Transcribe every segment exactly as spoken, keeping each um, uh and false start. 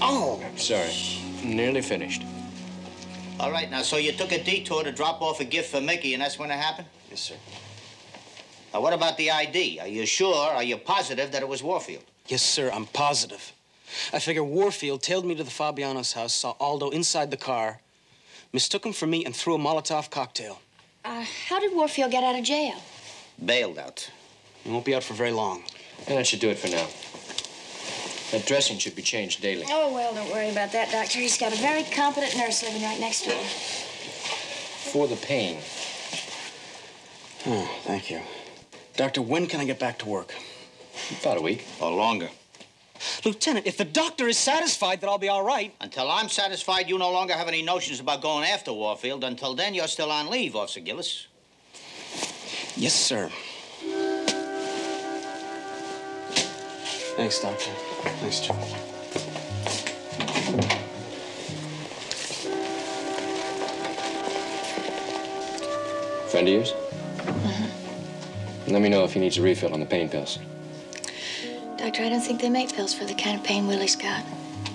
Oh! Sorry. Nearly finished. All right, now, so you took a detour to drop off a gift for Mickey, and that's when it happened? Yes, sir. Now, what about the I D? Are you sure, are you positive that it was Warfield? Yes, sir, I'm positive. I figure Warfield tailed me to the Fabiano's house, saw Aldo inside the car, mistook him for me, and threw a Molotov cocktail. Uh, how did Warfield get out of jail? Bailed out. He won't be out for very long. And that should do it for now. That dressing should be changed daily. Oh, well, don't worry about that, Doctor. He's got a very competent nurse living right next door. For the pain. Oh, thank you. Doctor, when can I get back to work? About a week. Or longer. Lieutenant, if the doctor is satisfied that I'll be all right... Until I'm satisfied you no longer have any notions about going after Warfield, until then you're still on leave, Officer Gillis. Yes, sir. Thanks, Doctor. Thanks, Joe. Friend of yours? Mm-hmm. Let me know if he needs a refill on the pain pills. Doctor, I don't think they make pills for the kind of pain Willie's got.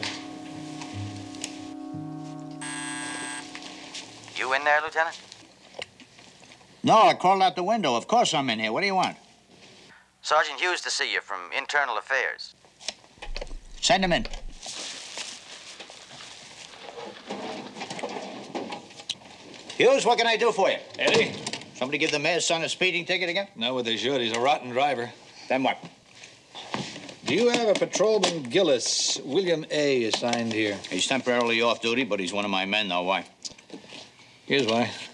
You in there, Lieutenant? No, I crawled out the window. Of course I'm in here. What do you want? Sergeant Hughes to see you from Internal Affairs. Send him in. Hughes, what can I do for you? Eddie? Somebody give the mayor's son a speeding ticket again? No, but they should. He's a rotten driver. Then what? Do you have a patrolman Gillis, William A., assigned here? He's temporarily off duty, but he's one of my men, though. Why? Here's why.